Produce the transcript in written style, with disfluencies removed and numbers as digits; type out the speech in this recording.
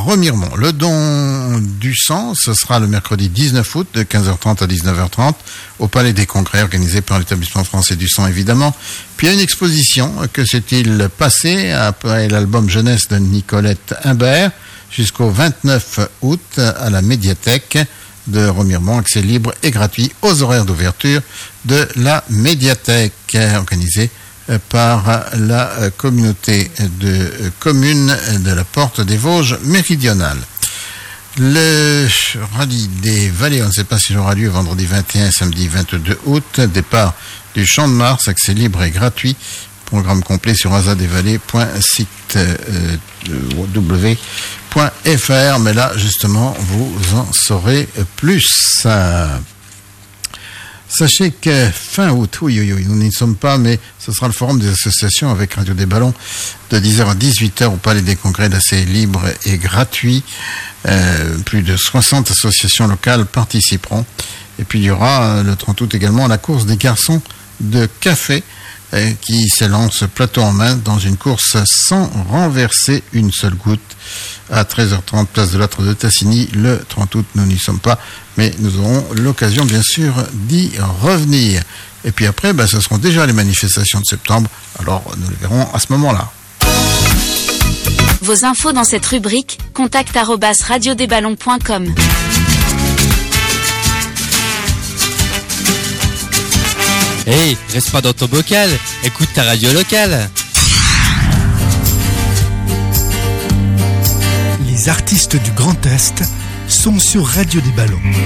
Remiremont. Le don du sang, ce sera le mercredi 19 août de 15h30 à 19h30 au Palais des Congrès, organisé par l'établissement français du sang évidemment. Puis il y a une exposition, que s'est-il passé après l'album jeunesse de Nicolette Imbert jusqu'au 29 août à la médiathèque de Remiremont, accès libre et gratuit aux horaires d'ouverture de la médiathèque, organisée par la communauté de communes de la Porte des Vosges méridionale. Le rallye des Vallées, on ne sait pas s'il aura lieu vendredi 21 et samedi 22 août. Départ du Champ de Mars, accès libre et gratuit. Programme complet sur hasardesvallées.site.w.fr. Mais là, justement, vous en saurez plus. Sachez que fin août, nous n'y sommes pas, mais ce sera le forum des associations avec Radio des Ballons de 10h à 18h au Palais des Congrès d'accès libre et gratuit. Plus de 60 associations locales participeront. Et puis il y aura le 30 août également la course des garçons de café qui s'élance plateau en main dans une course sans renverser une seule goutte à 13h30 place de l'Âtre de Tassigny. Le 30 août, nous n'y sommes pas, mais nous aurons l'occasion bien sûr d'y revenir. Et puis après, ce seront déjà les manifestations de septembre, alors nous les verrons à ce moment-là. Vos infos dans cette rubrique, contact@radiodesballons.com. Hey, reste pas dans ton bocal, écoute ta radio locale. Les artistes du Grand Est sont sur Radio des Ballons.